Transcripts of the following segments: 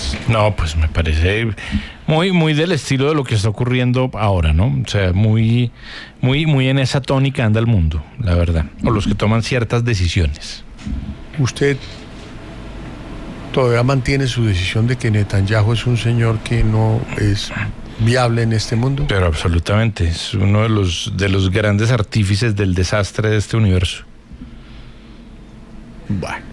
No, pues me parece muy del estilo de lo que está ocurriendo ahora, ¿no? O sea, muy en esa tónica anda el mundo, la verdad. O los que toman ciertas decisiones. ¿Usted todavía mantiene su decisión de que Netanyahu es un señor que no es viable en este mundo? Pero absolutamente, es uno de los grandes artífices del desastre de este universo. Bueno.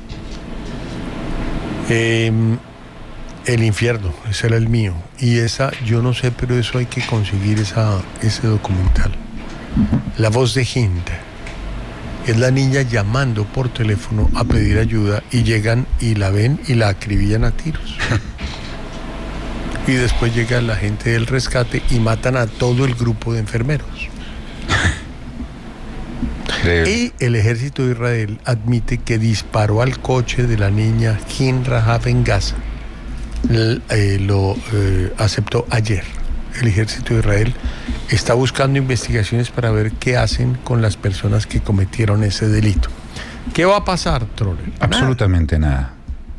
El infierno, ese era el mío. Y esa, yo no sé, pero eso hay que conseguir ese documental. La voz de Hind. Es la niña llamando por teléfono a pedir ayuda y llegan y la ven y la acribillan a tiros. Y después llega la gente del rescate y matan a todo el grupo de enfermeros. Y el ejército de Israel admite que disparó al coche de la niña Hind Rahab en Gaza. Lo aceptó ayer. El ejército de Israel está buscando investigaciones para ver qué hacen con las personas que cometieron ese delito. ¿Qué va a pasar, Troller? Absolutamente nada.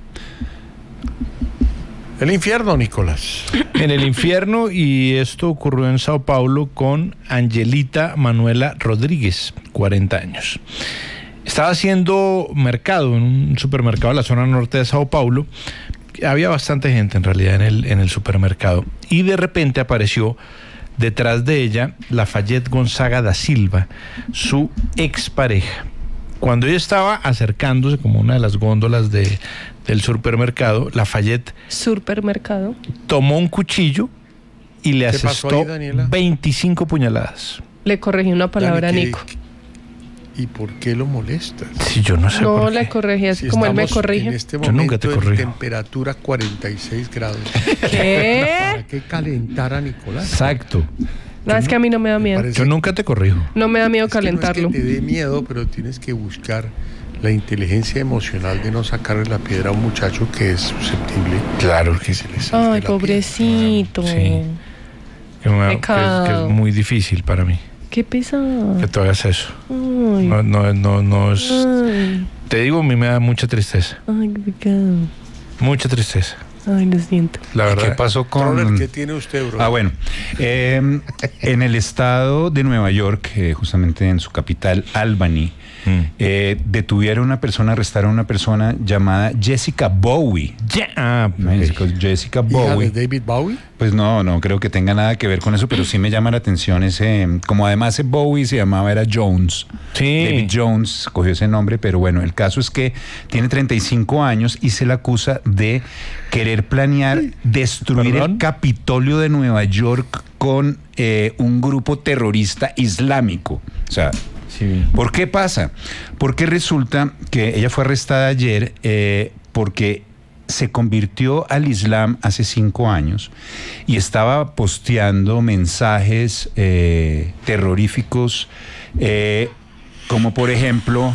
El infierno, Nicolás. En el infierno, y esto ocurrió en Sao Paulo con Angelita Manuela Rodríguez, 40 años. Estaba haciendo mercado en un supermercado de la zona norte de Sao Paulo. Había bastante gente en realidad en el supermercado. Y de repente apareció detrás de ella Lafayette Gonzaga da Silva, su expareja. Cuando ella estaba acercándose como una de las góndolas del supermercado, Lafayette supermercado tomó un cuchillo y le asestó ahí, Daniela? 25 puñaladas. Le corregí una palabra a Nico. ¿Y por qué lo molestas? Sí, yo no sé No, por qué. le corregí así Si como él me estamos corrige. en este Yo momento nunca te en corrijo. temperatura 46 grados. ¿Qué? ¿Para qué calentar a Nicolás? Exacto. No, es que a mí no me da miedo. parece- Yo nunca te corrijo. No me da miedo Es que calentarlo. No es que te dé miedo, pero tienes que buscar la inteligencia emocional de no sacarle la piedra a un muchacho que es susceptible. Claro que que se le salte Ay, la pobrecito. Sí. Que Pecado. es muy difícil para mí Qué pesado. que tú hagas eso. Ay, No es... ay, Te digo, a mí me da mucha tristeza. ay, qué pecado. Mucha tristeza. Ay, lo siento. La verdad. ¿Qué pasó Troller, con...? ¿qué tiene usted, bro? Bueno, en el estado de Nueva York, justamente en su capital, Albany, detuvieron a una persona, arrestaron a una persona llamada Jessica Bowie. Imagínense, Jessica ¿Hija Bowie. de David Bowie? Pues no creo que tenga nada que ver con eso, pero sí me llama la atención como además Bowie se llamaba, era Jones. Sí. David Jones cogió ese nombre, pero bueno, el caso es que tiene 35 años y se le acusa de querer planear destruir ¿Perdón? el Capitolio de Nueva York con un grupo terrorista islámico. O sea, Sí. ¿por qué pasa? Porque resulta que ella fue arrestada ayer porque se convirtió al Islam hace 5 años y estaba posteando mensajes terroríficos, como por ejemplo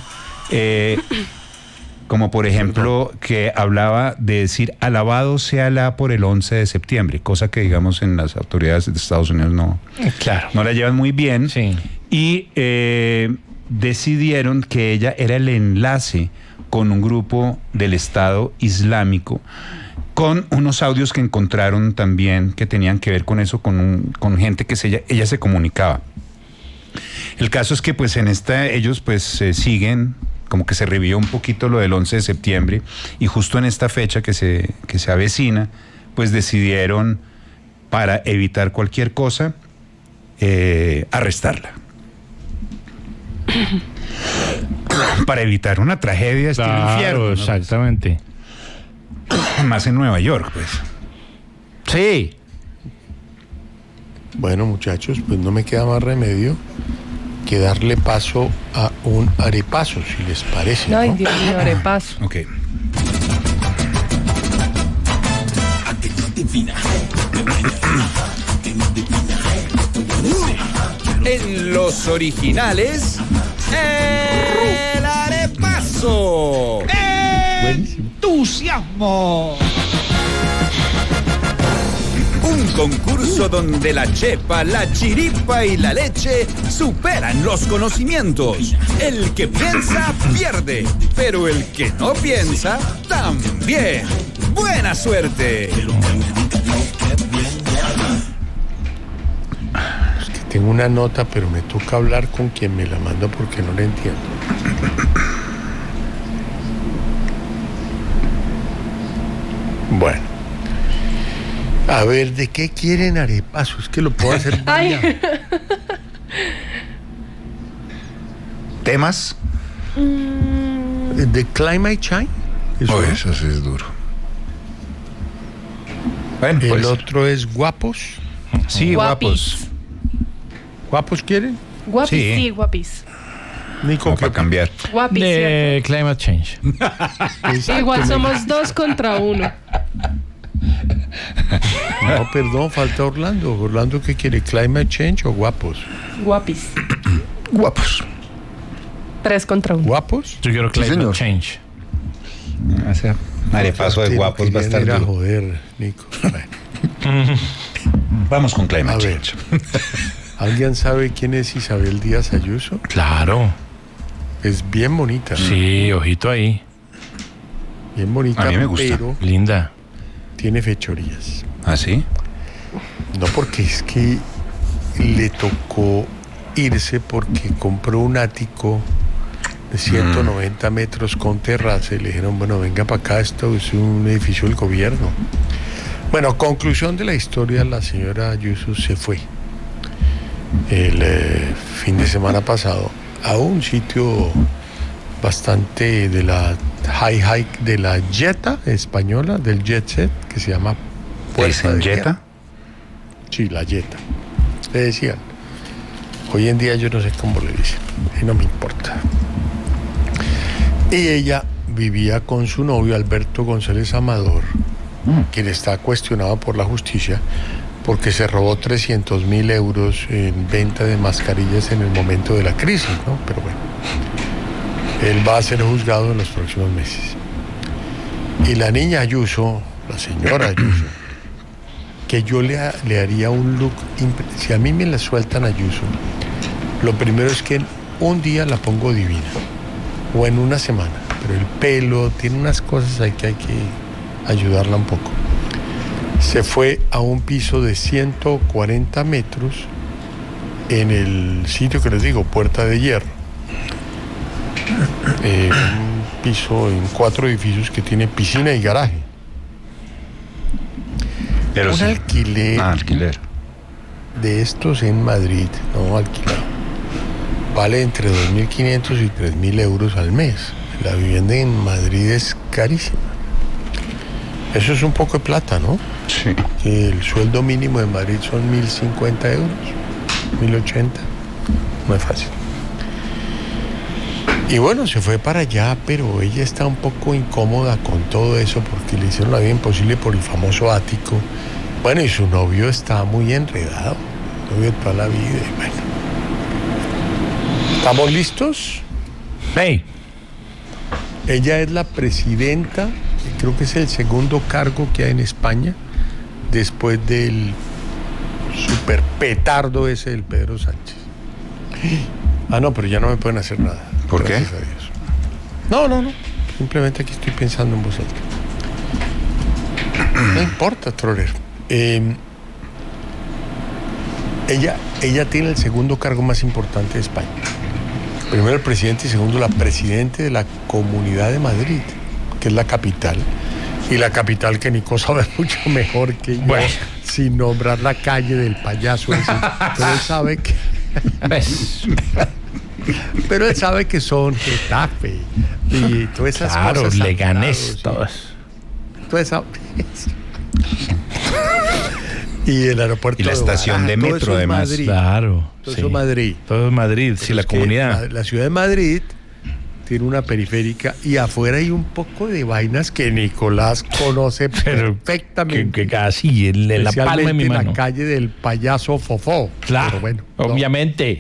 que hablaba de decir alabado sea Alá por el 11 de septiembre, cosa que digamos en las autoridades de Estados Unidos Claro. no la llevan muy bien. Sí. Y decidieron que ella era el enlace con un grupo del Estado Islámico, con unos audios que encontraron también que tenían que ver con eso, con gente que ella se comunicaba. El caso es que pues en ellos pues siguen, como que se revivió un poquito lo del 11 de septiembre y justo en esta fecha que se avecina, pues decidieron, para evitar cualquier cosa, arrestarla. Para evitar una tragedia estilo infierno, ¿no? Exactamente. Más en Nueva York, pues. Sí. Bueno, muchachos, pues no me queda más remedio que darle paso a un arepaso, si les parece, ¿no? Ay, Dios mío, arepaso. Ok. En los originales, el arepaso. ¡Entusiasmo! Un concurso donde la chepa, la chiripa y la leche superan los conocimientos. El que piensa pierde, pero el que no piensa también. buena suerte. Tengo una nota, pero me toca hablar con quien me la mandó porque no la entiendo. Bueno. A ver, ¿de qué quieren arepaso? Es que lo puedo hacer mañana. Ay. ¿Temas? ¿De Climate Change? Oh, es. eso sí es duro. Bueno, El pues, otro es guapos. sí, guapos. Guapis. ¿Guapos quieren? Guapis, Sí. sí, guapis. Nico, Como ¿qué para cambiar. Guapis, De Climate Change. ¿cierto? Igual somos 2 contra 1. No, perdón, falta Orlando. ¿Orlando qué quiere? ¿Climate Change o guapos? Guapis. Guapos. 3 contra 1. ¿Guapos? Yo quiero Climate señor. Change. O sea, arepaso de Te guapos va a estar querían ir a duro. joder, Nico. Bueno, Vamos con a Climate ver. Change. ¿Alguien sabe quién es Isabel Díaz Ayuso? Claro. Es bien bonita. Sí, ojito ahí. Bien bonita, A mí me gusta. pero Linda. tiene fechorías. ¿Ah, sí? No, porque es que le tocó irse porque compró un ático de 190 metros con terraza y le dijeron, bueno, venga para acá, esto es un edificio del gobierno. Bueno, conclusión de la historia, la señora Ayuso se fue el fin de semana pasado a un sitio bastante de la high de la Jetta española, del jet set, que se llama Puerta ¿Dicen de Hierro. Jetta? Sí, la Jetta. Le decían. Hoy en día yo no sé cómo le dicen. Y no me importa. Y ella vivía con su novio Alberto González Amador, quien está cuestionado por la justicia porque se robó 300.000 euros en venta de mascarillas en el momento de la crisis, ¿no? Pero bueno, él va a ser juzgado en los próximos meses. Y la niña Ayuso, la señora Ayuso, que yo le haría un look, si a mí me la sueltan Ayuso, lo primero es que en un día la pongo divina, o en una semana, pero el pelo, tiene unas cosas ahí que hay que ayudarla un poco. Se fue a un piso de 140 metros en el sitio que les digo, Puerta de Hierro. Un piso en 4 edificios que tiene piscina y garaje. Pero Un sí. alquiler Alquiler. de estos en Madrid, no alquilado, vale entre 2.500 y 3.000 euros al mes. La vivienda en Madrid es carísima. Eso es un poco de plata, ¿no? Sí. Que el sueldo mínimo de Madrid son 1.050 euros, 1.080. No es fácil. Y bueno, se fue para allá, pero ella está un poco incómoda con todo eso porque le hicieron la vida imposible por el famoso ático. Bueno, y su novio está muy enredado, novio de toda la vida. Y bueno. ¿Estamos listos? Hey. Ella es la presidenta, creo que es el segundo cargo que hay en España, después del super petardo ese del Pedro Sánchez. Ah, no, pero ya no me pueden hacer nada. ¿Por qué? Gracias a Dios. No. Simplemente aquí estoy pensando en vosotros. No importa, Troller. Ella tiene el segundo cargo más importante de España. Primero el presidente y segundo la presidenta de la Comunidad de Madrid, que es la capital. Y la capital que Nico sabe mucho mejor que yo, Bueno. sin nombrar la calle del payaso ese. Pero él sabe que... ¿Ves? Pero él sabe que son Getafe y todas esas Claro, cosas. Leganés, Claro, todas. toda esa... Y el aeropuerto Y la de estación Barajas, de todo metro, eso es además. Madrid, Claro. todo sí. eso es Madrid. Todo es Madrid, sí, Pero la es que comunidad. La ciudad de Madrid tiene una periférica y afuera hay un poco de vainas que Nicolás conoce Pero perfectamente. que casi en la palma de mi Especialmente mano. la calle del payaso Fofó. Claro, Pero bueno, no. obviamente.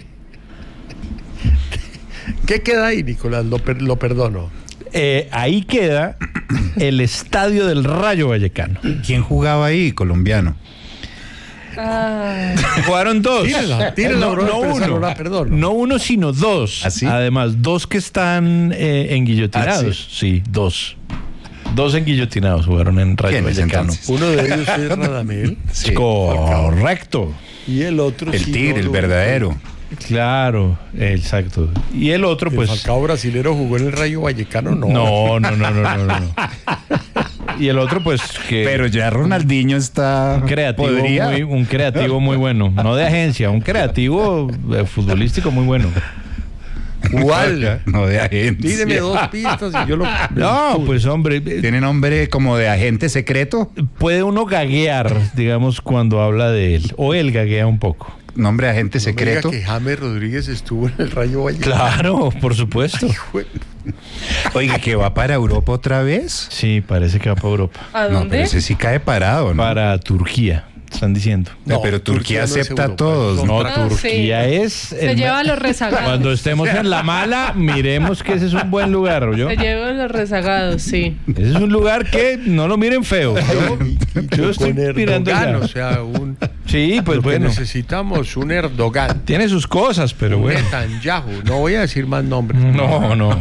¿Qué queda ahí, Nicolás? Lo perdono. Ahí queda el estadio del Rayo Vallecano. ¿Quién jugaba ahí? Colombiano. Ah, Jugaron dos. Tírala, bro, pero esa no la perdono. No uno, sino dos. ¿Ah, sí? Además, dos que están enguillotinados. ¿Ah, sí, dos. 2 enguillotinados jugaron en Rayo ¿Quiénes, Vallecano. entonces? Uno de ellos es Radamel Sí. Correcto. y el otro El sí Tigre, no el lo- verdadero. Claro, exacto. Y el otro, El pues. Falcao brasilero jugó en el Rayo Vallecano, no. No. Y el otro, pues, que. Pero ya Ronaldinho está... creativo, podría. un creativo muy bueno. No de agencia, un creativo futbolístico muy bueno. ¿Cuál? No de agencia. Tíreme 2 pistas y yo lo. No, pues hombre, ¿Tiene nombre como de agente secreto? puede uno gaguear, digamos, cuando habla de él. O él gaguea un poco. ¿Nombre de agente No me diga secreto? que James Rodríguez estuvo en el Rayo Vallecano. Claro, por supuesto. Hijo de- Oiga, ¿que va para Europa otra vez? Sí, parece que va para Europa. ¿A No, dónde? pero ese sí cae parado, ¿no? Para Turquía, están diciendo. No, pero Turquía no es acepta a Europa, todos, son- ¿no? No, Ah, Turquía sí. es... Se lleva a los rezagados. Cuando estemos en la mala, miremos que ese es un buen lugar, ¿oyó? Se lleva a los rezagados, sí. Ese es un lugar que no lo miren feo. Yo estoy con mirando Erdogan, ya. o sea, Sí, pues lo que bueno. necesitamos un Erdogan, Tiene sus cosas, pero un bueno. Netanyahu. No voy a decir más nombres. No.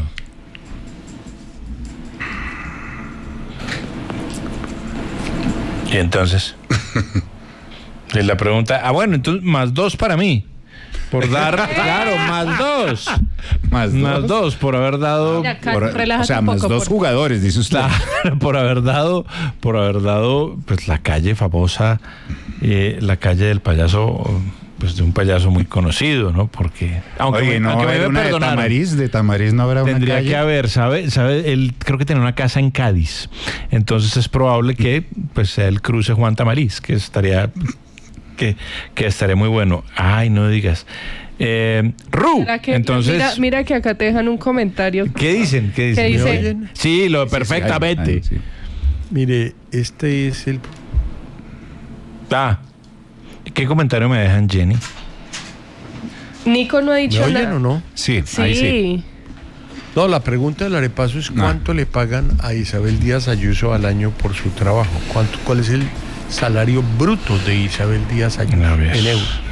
Y entonces, la pregunta, bueno, entonces más 2 para mí. Por dar, claro, más 2. Más Más dos. 2 por haber dado, Ya, Por- relájate o sea, un más poco, 2 por- jugadores, dice usted. claro, por haber dado, pues la calle famosa, la calle del payaso, pues de un payaso muy conocido, ¿no? Porque, Oye, no, aunque me era debe una perdonar, de Tamariz no habrá una tendría calle. que haber, ¿sabe? Él creo que tenía una casa en Cádiz, entonces es probable que pues sea el cruce Juan Tamariz, que estaría muy bueno. Ay, no digas. Ru, Mira que, entonces, mira que acá te dejan un comentario. ¿qué dicen? ¿Qué dice? ¿Me oyen? Sí, lo Sí, perfectamente. ay, sí. Mire, este es el. ¿Qué comentario me dejan, Jenny? Nico no ha ¿Me dicho oyen nada. o no? Sí, Sí. ahí sí. No, la pregunta del arepaso es cuánto le pagan a Isabel Díaz Ayuso al año por su trabajo. ¿Cuál es el salario bruto de Isabel Díaz Ayuso A ver. en euros?